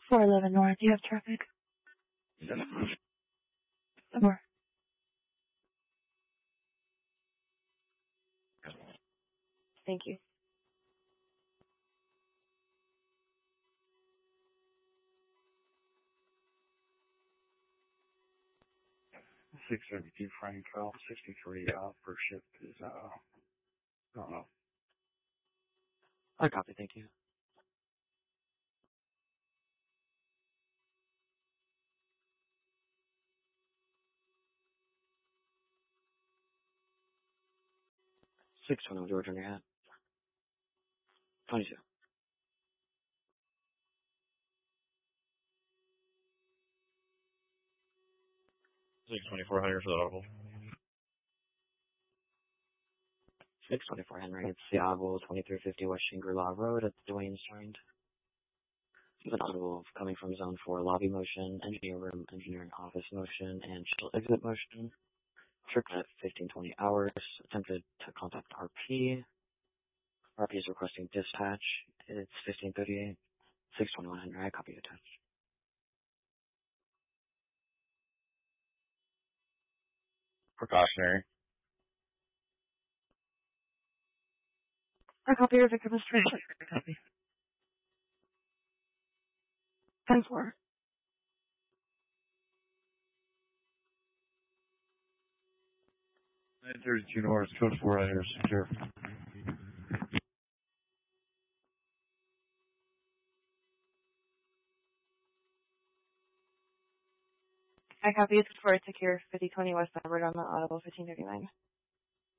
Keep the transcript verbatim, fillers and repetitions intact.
four eleven North, you have traffic. More. Thank you. six seventy-two Frankel, sixty-three uh, per shift is, uh, I don't know. I copy, thank you. six twenty George on your hat. twenty-two. six twenty-four Hunter for the audible. six twenty-four Henry, it's the audible, twenty-three fifty West Shangri-La Road at Dwayne's Joint. An audible coming from zone four lobby motion, engineer room, engineering office motion, and shell exit motion. Trip at fifteen twenty hours. Attempted to contact R P. R P is requesting dispatch. It's fifteen thirty-eight. six twenty-one Henry, I copy attached. Precautionary. I copy your victim is trained. Copy. ten four. nine thirty-two North, code four right here, secure. I copy it's for secure fifty twenty West Edward on the audible fifteen thirty-nine.